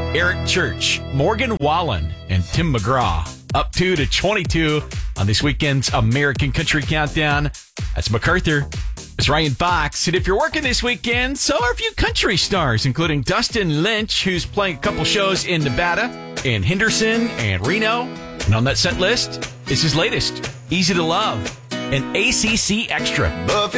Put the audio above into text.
Eric Church, Morgan Wallen, and Tim McGraw. Up 2 to 22 on this weekend's American Country Countdown. That's MacArthur. It's Ryan Fox. And if you're working this weekend, so are a few country stars, including Dustin Lynch, who's playing a couple shows in Nevada, and Henderson and Reno. And on that set list is his latest, Easy to Love, an ACC Extra.